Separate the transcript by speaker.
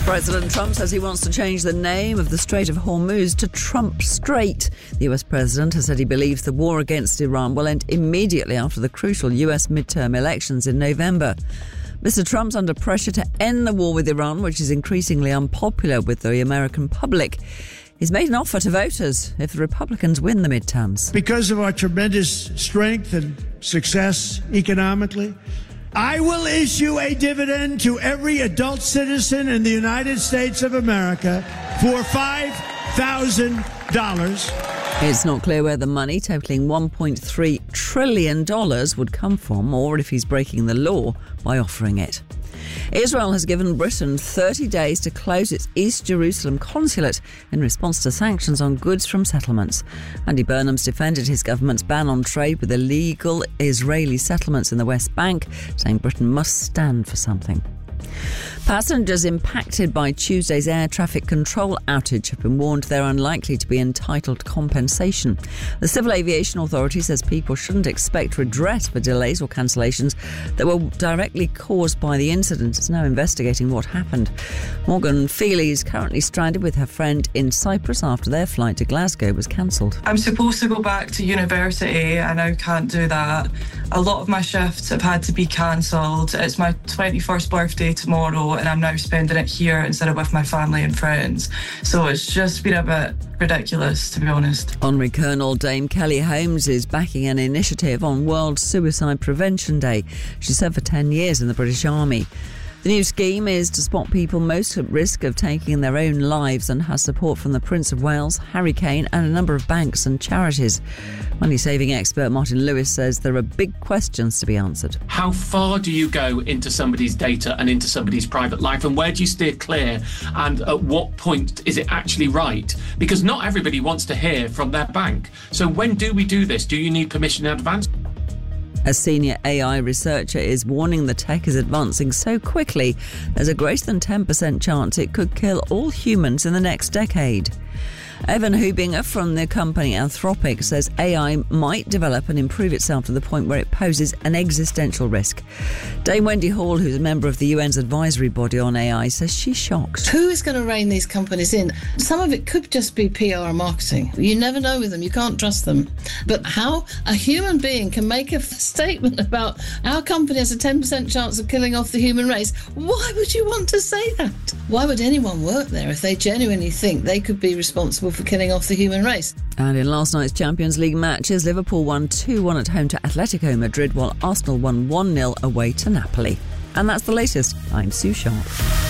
Speaker 1: President Trump says he wants to change the name of the Strait of Hormuz to Trump Strait. The US president has said he believes the war against Iran will end immediately after the crucial US midterm elections in November. Mr. Trump's under pressure to end the war with Iran, which is increasingly unpopular with the American public. He's made an offer to voters if the Republicans win the midterms.
Speaker 2: Because of our tremendous strength and success economically, I will issue a dividend to every adult citizen in the United States of America for $5,000.
Speaker 1: It's not clear where the money, totaling $1.3 trillion, would come from, or if he's breaking the law by offering it. Israel has given Britain 30 days to close its East Jerusalem consulate in response to sanctions on goods from settlements. Andy Burnham's defended his government's ban on trade with illegal Israeli settlements in the West Bank, saying Britain must stand for something. Passengers impacted by Tuesday's air traffic control outage have been warned they're unlikely to be entitled to compensation. The Civil Aviation Authority says people shouldn't expect redress for delays or cancellations that were directly caused by the incident. It's now investigating what happened. Morgan Feely is currently stranded with her friend in Cyprus after their flight to Glasgow was cancelled.
Speaker 3: I'm supposed to go back to university. I now can't do that. A lot of my shifts have had to be cancelled. It's my 21st birthday tomorrow, and I'm now spending it here instead of with my family and friends. So it's just been a bit ridiculous, to be honest.
Speaker 1: Honorary Colonel Dame Kelly Holmes is backing an initiative on World Suicide Prevention Day. She served for 10 years in the British Army. The new scheme is to spot people most at risk of taking their own lives and has support from the Prince of Wales, Harry Kane and a number of banks and charities. Money-saving expert Martin Lewis says there are big questions to be answered.
Speaker 4: How far do you go into somebody's data and into somebody's private life, and where do you steer clear, and at what point is it actually right? Because not everybody wants to hear from their bank. So when do we do this? Do you need permission in advance?
Speaker 1: A senior AI researcher is warning the tech is advancing so quickly there's a greater than 10% chance it could kill all humans in the next decade. Evan Hubinger from the company Anthropic says AI might develop and improve itself to the point where it poses an existential risk. Dame Wendy Hall, who's a member of the UN's advisory body on AI, says she's shocked.
Speaker 5: Who is going to rein these companies in? Some of it could just be PR and marketing. You never know with them. You can't trust them. But how a human being can make a statement about our company has a 10% chance of killing off the human race, why would you want to say that? Why would anyone work there if they genuinely think they could be responsible for killing off the human race?
Speaker 1: And in last night's Champions League matches, Liverpool won 2-1 at home to Atletico Madrid, while Arsenal won 1-0 away to Napoli. And that's the latest. I'm Sue Sharp.